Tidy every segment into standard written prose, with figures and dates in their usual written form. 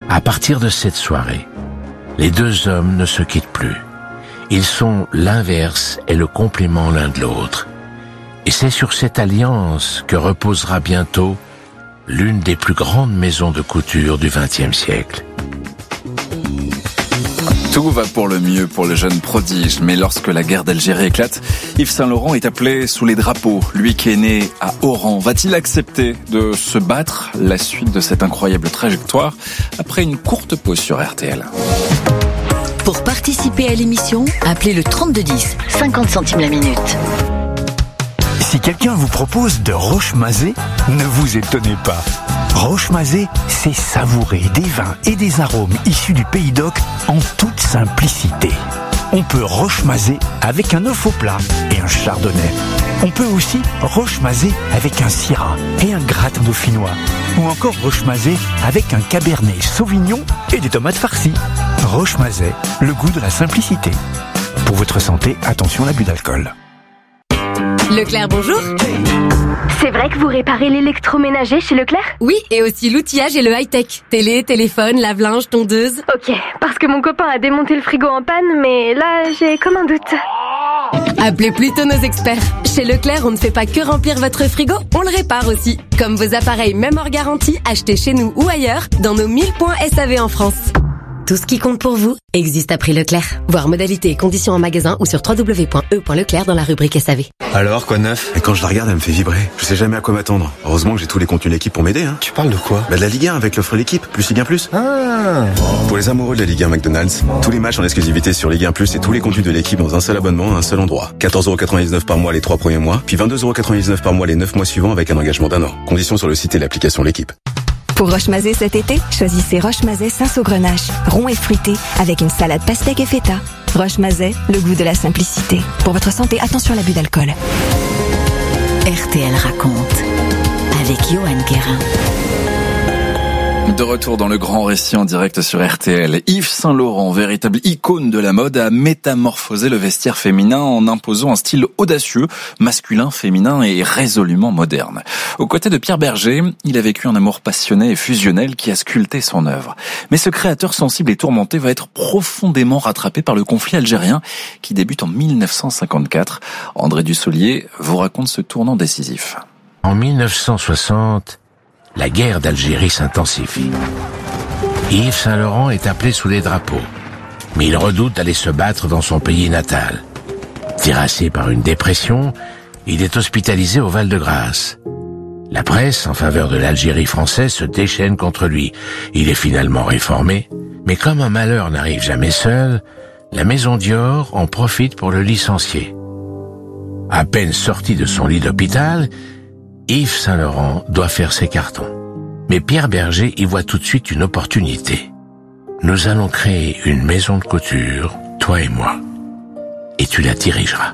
À partir de cette soirée, les deux hommes ne se quittent plus. Ils sont l'inverse et le complément l'un de l'autre. Et c'est sur cette alliance que reposera bientôt l'une des plus grandes maisons de couture du XXe siècle. Tout va pour le mieux pour le jeune prodige, mais lorsque la guerre d'Algérie éclate, Yves Saint Laurent est appelé sous les drapeaux. Lui qui est né à Oran, va-t-il accepter de se battre? La suite de cette incroyable trajectoire après une courte pause sur RTL. Pour participer à l'émission, appelez le 3210, 50 centimes la minute. Si quelqu'un vous propose de roche-mazé, ne vous étonnez pas. Roche-mazé, c'est savourer des vins et des arômes issus du Pays d'Oc en toute simplicité. On peut roche-mazé avec un œuf au plat et un chardonnay. On peut aussi roche-mazé avec un syrah et un gratin dauphinois. Ou encore roche-mazé avec un cabernet sauvignon et des tomates farcies. Roche-mazé, le goût de la simplicité. Pour votre santé, attention à l'abus d'alcool. Leclerc, bonjour. C'est vrai que vous réparez l'électroménager chez Leclerc? Oui, et aussi l'outillage et le high-tech. Télé, téléphone, lave-linge, tondeuse. Ok, parce que mon copain a démonté le frigo en panne, mais là, j'ai comme un doute. Appelez plutôt nos experts. Chez Leclerc, on ne fait pas que remplir votre frigo, on le répare aussi. Comme vos appareils, même hors garantie, achetés chez nous ou ailleurs, dans nos 1000 points SAV en France. Tout ce qui compte pour vous existe à prix Leclerc. Voir modalités et conditions en magasin ou sur www.e.leclerc dans la rubrique SAV. Alors, quoi de neuf? Et quand je la regarde, elle me fait vibrer. Je sais jamais à quoi m'attendre. Heureusement que j'ai tous les contenus de l'équipe pour m'aider, hein. Tu parles de quoi? De la Ligue 1 avec l'offre l'équipe, plus Ligue 1 plus. Ah. Pour les amoureux de la Ligue 1 McDonald's, tous les matchs en exclusivité sur Ligue 1 plus et tous les contenus de l'équipe dans un seul abonnement à un seul endroit. 14,99€ par mois les 3 premiers mois, puis 22,99€ par mois les 9 mois suivants avec un engagement d'1 an. Conditions sur le site et l'application l'équipe. Pour roche-mazé cet été, choisissez roche-mazé Saint-Saugrenache, rond et fruité, avec une salade pastèque et feta. Roche-mazé, le goût de la simplicité. Pour votre santé, attention à l'abus d'alcool. RTL raconte, avec Johan Guérin. De retour dans le grand récit en direct sur RTL, Yves Saint Laurent, véritable icône de la mode, a métamorphosé le vestiaire féminin en imposant un style audacieux, masculin, féminin et résolument moderne. Aux côtés de Pierre Bergé, il a vécu un amour passionné et fusionnel qui a sculpté son œuvre. Mais ce créateur sensible et tourmenté va être profondément rattrapé par le conflit algérien qui débute en 1954. André Dussolier vous raconte ce tournant décisif. En 1960, la guerre d'Algérie s'intensifie. Yves Saint Laurent est appelé sous les drapeaux, mais il redoute d'aller se battre dans son pays natal. Terrassé par une dépression, il est hospitalisé au Val-de-Grâce. La presse, en faveur de l'Algérie française, se déchaîne contre lui. Il est finalement réformé, mais comme un malheur n'arrive jamais seul, la maison Dior en profite pour le licencier. À peine sorti de son lit d'hôpital, Yves Saint Laurent doit faire ses cartons. Mais Pierre Bergé y voit tout de suite une opportunité. Nous allons créer une maison de couture, toi et moi, et tu la dirigeras.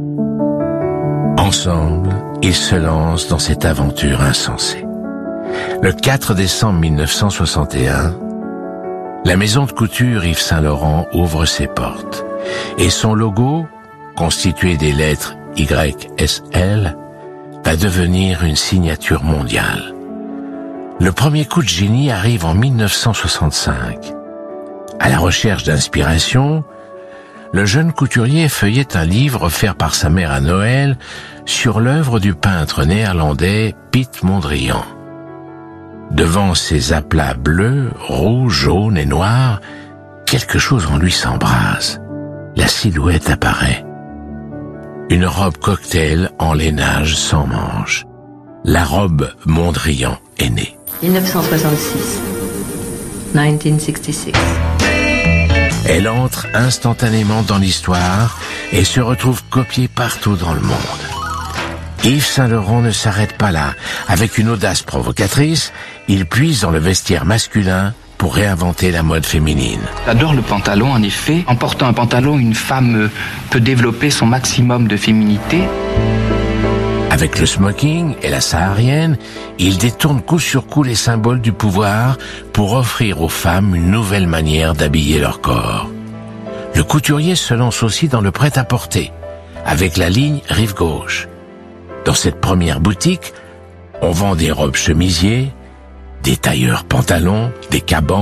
Ensemble, ils se lancent dans cette aventure insensée. Le 4 décembre 1961, la maison de couture Yves Saint Laurent ouvre ses portes. Et son logo, constitué des lettres YSL, va devenir une signature mondiale. Le premier coup de génie arrive en 1965. À la recherche d'inspiration, le jeune couturier feuillette un livre offert par sa mère à Noël sur l'œuvre du peintre néerlandais Piet Mondrian. Devant ses aplats bleus, rouges, jaunes et noirs, quelque chose en lui s'embrase. La silhouette apparaît. Une robe cocktail en lainage sans manches. La robe Mondrian est née. 1966. 1966. Elle entre instantanément dans l'histoire et se retrouve copiée partout dans le monde. Yves Saint Laurent ne s'arrête pas là. Avec une audace provocatrice, il puise dans le vestiaire masculin pour réinventer la mode féminine. J'adore le pantalon, en effet. En portant un pantalon, une femme peut développer son maximum de féminité. Avec le smoking et la saharienne, il détourne coup sur coup les symboles du pouvoir pour offrir aux femmes une nouvelle manière d'habiller leur corps. Le couturier se lance aussi dans le prêt-à-porter, avec la ligne Rive Gauche. Dans cette première boutique, on vend des robes chemisiers, des tailleurs pantalons, des cabans,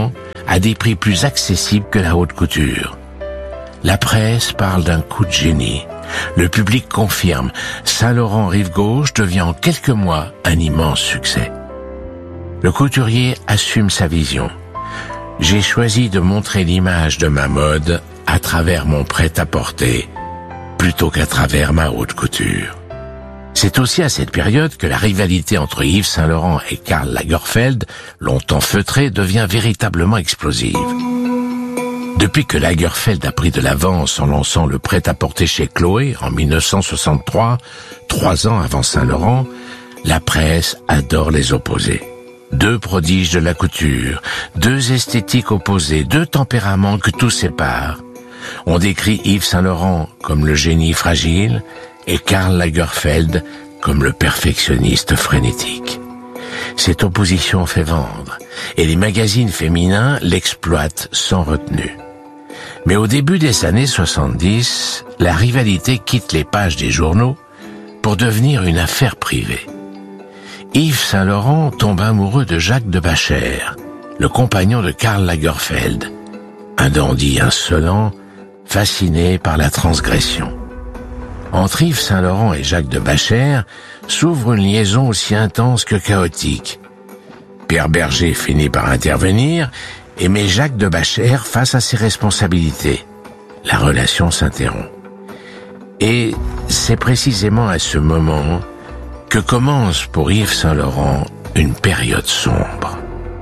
à des prix plus accessibles que la haute couture. La presse parle d'un coup de génie. Le public confirme. Saint-Laurent Rive Gauche devient en quelques mois un immense succès. Le couturier assume sa vision. J'ai choisi de montrer l'image de ma mode à travers mon prêt-à-porter, plutôt qu'à travers ma haute couture. C'est aussi à cette période que la rivalité entre Yves Saint Laurent et Karl Lagerfeld, longtemps feutrée, devient véritablement explosive. Depuis que Lagerfeld a pris de l'avance en lançant le prêt-à-porter chez Chloé en 1963, 3 ans avant Saint Laurent, la presse adore les opposés. 2 prodiges de la couture, 2 esthétiques opposées, 2 tempéraments que tout sépare. On décrit Yves Saint Laurent comme le génie fragile et Karl Lagerfeld comme le perfectionniste frénétique. Cette opposition fait vendre, et les magazines féminins l'exploitent sans retenue. Mais au début des années 70, la rivalité quitte les pages des journaux pour devenir une affaire privée. Yves Saint Laurent tombe amoureux de Jacques de Bacher, le compagnon de Karl Lagerfeld, un dandy insolent, fasciné par la transgression. Entre Yves Saint Laurent et Jacques de Bacher s'ouvre une liaison aussi intense que chaotique. Pierre Berger finit par intervenir et met Jacques de Bacher face à ses responsabilités. La relation s'interrompt. Et c'est précisément à ce moment que commence pour Yves Saint Laurent une période sombre.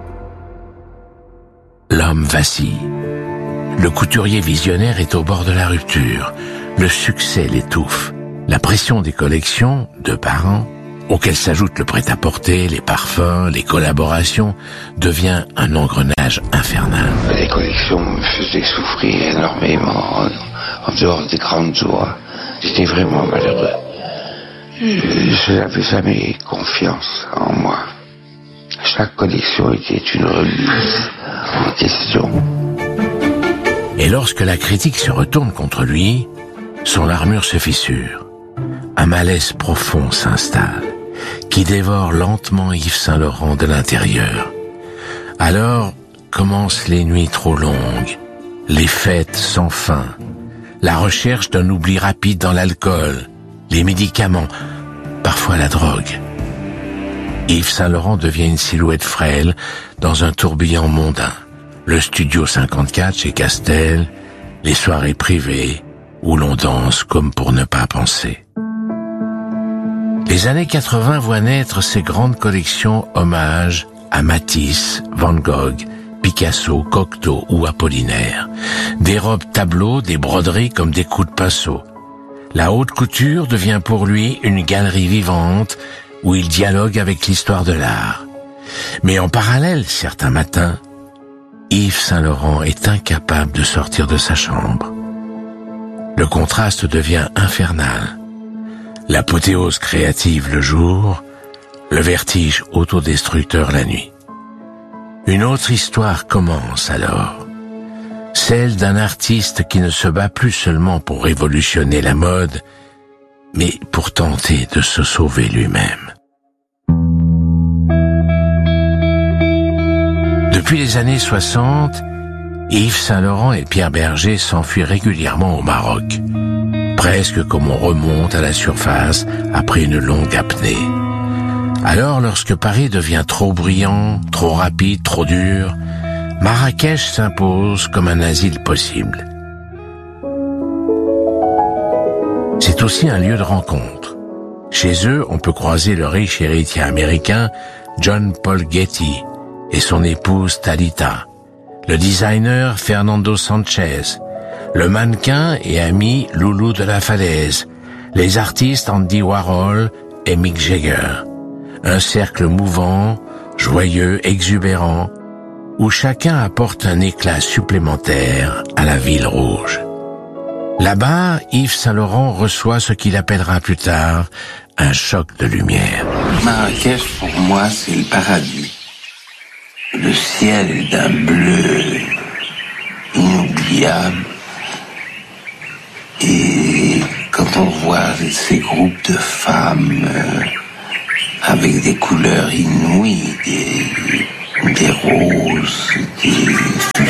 L'homme vacille. Le couturier visionnaire est au bord de la rupture. Le succès l'étouffe. La pression des collections, 2 par an, auxquelles s'ajoute le prêt-à-porter, les parfums, les collaborations, devient un engrenage infernal. Les collections me faisaient souffrir énormément en dehors des grandes joies. J'étais vraiment malheureux. Je n'avais jamais confiance en moi. Chaque collection était une remise en question. Et lorsque la critique se retourne contre lui, son armure se fissure. Un malaise profond s'installe, qui dévore lentement Yves Saint Laurent de l'intérieur. Alors commencent les nuits trop longues, les fêtes sans fin, la recherche d'un oubli rapide dans l'alcool, les médicaments, parfois la drogue. Yves Saint Laurent devient une silhouette frêle dans un tourbillon mondain. Le studio 54 chez Castel, les soirées privées où l'on danse comme pour ne pas penser. Les années 80 voient naître ces grandes collections hommages à Matisse, Van Gogh, Picasso, Cocteau ou Apollinaire. Des robes tableaux, des broderies comme des coups de pinceau. La haute couture devient pour lui une galerie vivante où il dialogue avec l'histoire de l'art. Mais en parallèle, certains matins, Yves Saint Laurent est incapable de sortir de sa chambre. Le contraste devient infernal. L'apothéose créative le jour, le vertige autodestructeur la nuit. Une autre histoire commence alors. Celle d'un artiste qui ne se bat plus seulement pour révolutionner la mode, mais pour tenter de se sauver lui-même. Depuis les années 60, Yves Saint Laurent et Pierre Berger s'enfuient régulièrement au Maroc, presque comme on remonte à la surface après une longue apnée. Alors, lorsque Paris devient trop bruyant, trop rapide, trop dur, Marrakech s'impose comme un asile possible. C'est aussi un lieu de rencontre. Chez eux, on peut croiser le riche héritier américain John Paul Getty et son épouse Talita, le designer Fernando Sanchez, le mannequin et ami Loulou de la Falaise, les artistes Andy Warhol et Mick Jagger. Un cercle mouvant, joyeux, exubérant, où chacun apporte un éclat supplémentaire à la ville rouge. Là-bas, Yves Saint Laurent reçoit ce qu'il appellera plus tard un choc de lumière. Marrakech, pour moi, c'est le paradis. Le ciel est d'un bleu inoubliable. Et quand on voit ces groupes de femmes avec des couleurs inouïes, des roses, des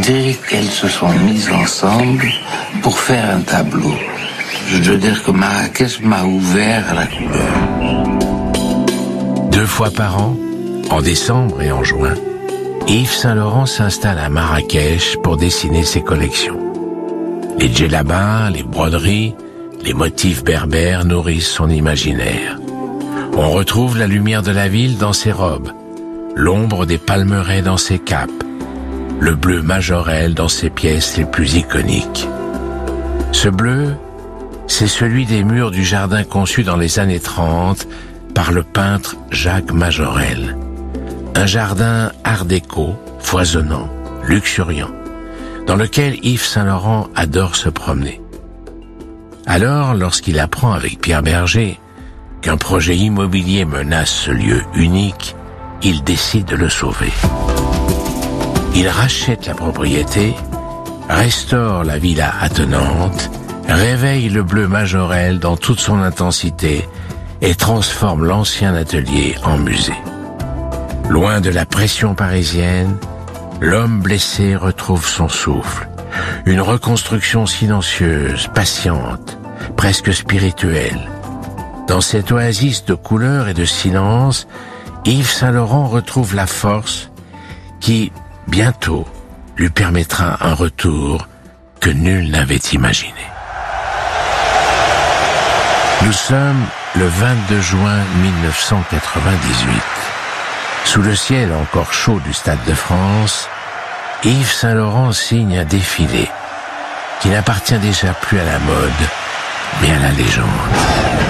dès qu'elles se sont mises ensemble pour faire un tableau. Je dois dire que Marrakech m'a ouvert à la couleur. 2 fois par an, en décembre et en juin, Yves Saint-Laurent s'installe à Marrakech pour dessiner ses collections. Les djellabas, les broderies, les motifs berbères nourrissent son imaginaire. On retrouve la lumière de la ville dans ses robes, l'ombre des palmeraies dans ses capes, le bleu majorel dans ses pièces les plus iconiques. Ce bleu, c'est celui des murs du jardin conçu dans les années 30 par le peintre Jacques Majorel. Un jardin art déco, foisonnant, luxuriant, dans lequel Yves Saint-Laurent adore se promener. Alors, lorsqu'il apprend avec Pierre Berger qu'un projet immobilier menace ce lieu unique, il décide de le sauver. Il rachète la propriété, restaure la villa attenante, réveille le bleu Majorel dans toute son intensité et transforme l'ancien atelier en musée. Loin de la pression parisienne, l'homme blessé retrouve son souffle. Une reconstruction silencieuse, patiente, presque spirituelle. Dans cette oasis de couleurs et de silence, Yves Saint-Laurent retrouve la force qui, bientôt, lui permettra un retour que nul n'avait imaginé. Nous sommes le 22 juin 1998. Sous le ciel encore chaud du Stade de France, Yves Saint-Laurent signe un défilé qui n'appartient déjà plus à la mode, mais à la légende.